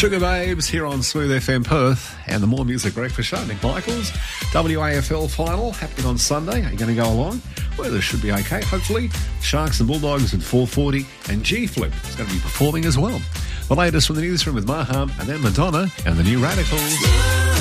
Sugar Babes here on Smooth FM Perth and the More Music Breakfast Show. Nick Michaels, WAFL final happening on Sunday. Are you going to go along? Well, this should be okay, hopefully. Sharks and Bulldogs at 4:40 and G-Flip is going to be performing as well. The latest from the newsroom with Maham and then Madonna and the New Radicals.